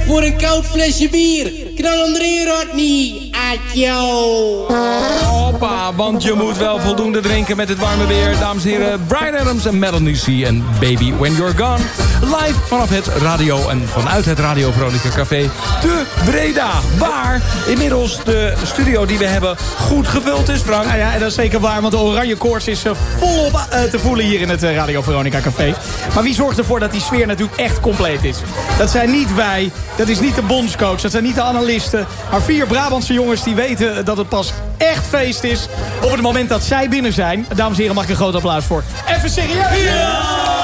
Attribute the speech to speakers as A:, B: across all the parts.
A: voor een koud flesje bier. Knal hem erin, Rodney. Adjo.
B: Hoppa, want je moet wel voldoende drinken met het warme weer. Dames en heren, Bryan Adams en Melanie C. en Baby When You're Gone. Live vanaf het radio en vanuit het Radio Veronica Café te Breda. Waar inmiddels de studio die we hebben goed gevuld is, Frank.
C: Ja, en dat is zeker waar, want de oranje koorts is volop te voelen hier in het Radio Veronica Café. Maar wie zorgt ervoor dat die sfeer natuurlijk echt compleet is? Dat zijn niet wij, dat is niet de bondscoach, dat zijn niet de analisten. Maar 4 Brabantse jongens die weten dat het pas echt feest is op het moment dat zij binnen zijn. Dames en heren, mag ik een groot applaus voor. Even serieus! Ja!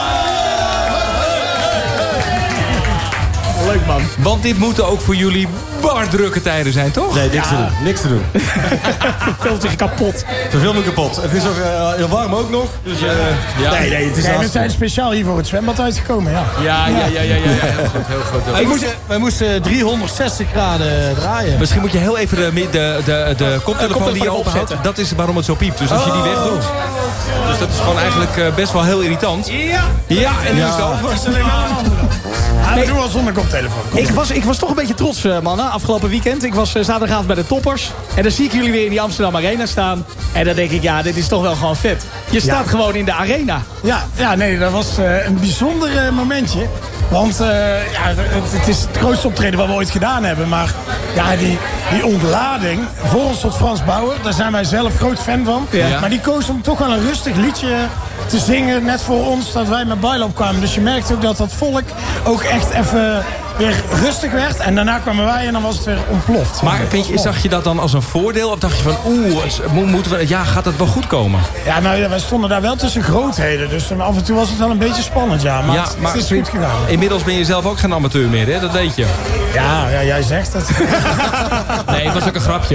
C: Leuk, man.
B: Want dit moeten ook voor jullie drukke tijden zijn, toch?
D: Nee, niks te doen.
C: Verveelt zich kapot.
D: Verveel me kapot. Het is ook heel warm ook nog. Dus,
C: Nee, het is
E: we zijn speciaal hier voor het zwembad uitgekomen, ja.
B: Ja. Heel goed.
D: Wij moesten 360 graden draaien.
B: Misschien moet je heel even de koptelefoon die je openhoudt. Dat is waarom het zo piept. Dus als je die wegdoet. Dus dat is gewoon eigenlijk best wel heel irritant. Ja, en nu is het over.
E: We doen wel zonder koptelefoon.
C: Ik was toch een beetje trots, mannen, afgelopen weekend. Ik was zaterdagavond bij de Toppers. En dan zie ik jullie weer in die Amsterdam Arena staan. En dan denk ik, ja, dit is toch wel gewoon vet. Je staat gewoon in de arena.
E: Ja, nee, dat was een bijzonder momentje. Want het is het grootste optreden wat we ooit gedaan hebben. Maar ja, die ontlading voor ons tot Frans Bauer, daar zijn wij zelf groot fan van. Ja. Maar die koos om toch wel een rustig liedje te zingen, net voor ons, dat wij met Bailop kwamen. Dus je merkt ook dat volk ook echt even weer rustig werd. En daarna kwamen wij en dan was het weer ontploft.
B: Maar zag je dat dan als een voordeel? Of dacht je van, gaat het wel goed komen?
E: Ja, nou, wij stonden daar wel tussen grootheden. Dus af en toe was het wel een beetje spannend, ja. Maar het is goed gegaan.
B: Inmiddels ben je zelf ook geen amateur meer, hè? Dat weet je.
E: Ja, jij zegt het.
B: Nee, het was ook een grapje.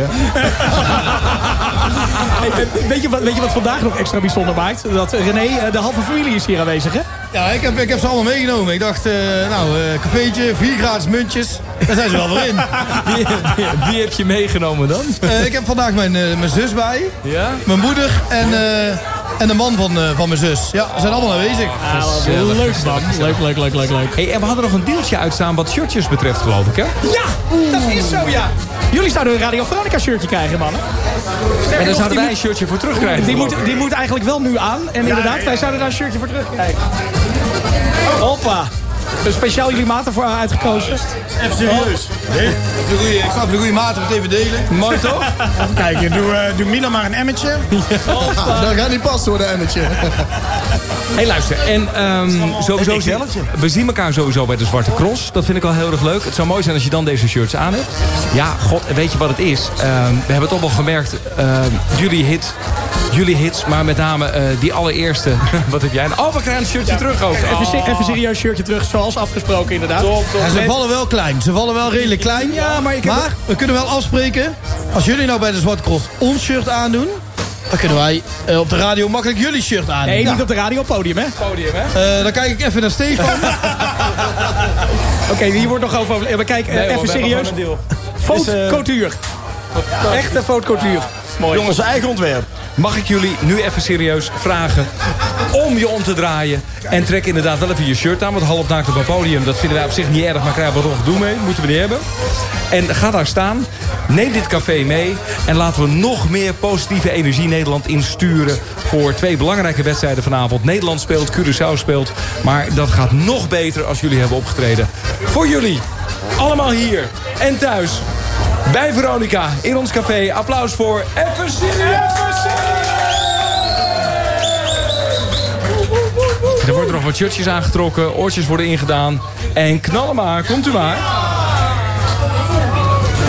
C: Weet je wat vandaag nog extra bijzonder maakt? Dat René, de halve familie is hier aanwezig, hè?
D: Ja, ik heb ze allemaal meegenomen. Ik dacht, cafeetje, 4 gratis muntjes. Daar zijn ze wel voor in.
B: Wie heb je meegenomen dan?
D: Ik heb vandaag mijn zus bij.
B: Ja?
D: Mijn moeder en de man van mijn zus. Ja, ze zijn allemaal aanwezig.
C: Leuk, man. Leuk.
B: Hey, en we hadden nog een deeltje uitstaan wat shirtjes betreft, geloof ik, hè?
C: Ja, dat is zo, ja. Jullie zouden een Radio Veronica shirtje krijgen, mannen.
B: En daar zouden wij een shirtje voor terugkrijgen.
C: Die moet eigenlijk wel nu aan. En inderdaad, wij zouden daar een shirtje voor terugkrijgen. Hoppa. Een speciaal jullie maat ervoor uitgekozen.
D: Even serieus. Ik ga de goede maat het even delen.
B: Mooi toch?
E: Even kijken, doe Milan maar een emmetje.
D: Dat gaat niet passen hoor, de emmetje.
B: Hey, luister. En sowieso we zien elkaar sowieso bij de Zwarte Cross. Dat vind ik al heel erg leuk. Het zou mooi zijn als je dan deze shirts aan hebt. Ja, god, weet je wat het is? We hebben het toch wel gemerkt. Jullie hits, maar met name die allereerste. Wat heb jij? Oh, we krijgen een shirtje terug ook.
C: Even serieus shirtje terug, zoals afgesproken inderdaad.
D: Top. En ze vallen wel klein. Ze vallen wel redelijk klein.
C: Ja, maar
D: we kunnen wel afspreken. Als jullie nou bij de Zwarte Cross ons shirt aandoen, dan kunnen wij op de radio makkelijk jullie shirt aan.
C: Nee, niet op de radio, podium, hè?
D: Dan kijk ik even naar Stefan.
C: Oké, hier wordt nog over... Kijk, even serieus. Foutcultuur. Echte foutcultuur.
D: Mooi. Jongens, eigen ontwerp.
B: Mag ik jullie nu even serieus vragen om je om te draaien. En trek inderdaad wel even je shirt aan. Want halfnaakt op een podium, dat vinden wij op zich niet erg. Maar krijgen we toch gedoe mee. Moeten we niet hebben. En ga daar staan. Neem dit café mee. En laten we nog meer positieve energie Nederland insturen. Voor 2 belangrijke wedstrijden vanavond. Nederland speelt, Curaçao speelt. Maar dat gaat nog beter als jullie hebben opgetreden. Voor jullie. Allemaal hier. En thuis. Bij Veronica. In ons café. Applaus voor Even Serieus. Er worden nog wat shirtjes aangetrokken. Oortjes worden ingedaan. En knallen maar. Komt u maar.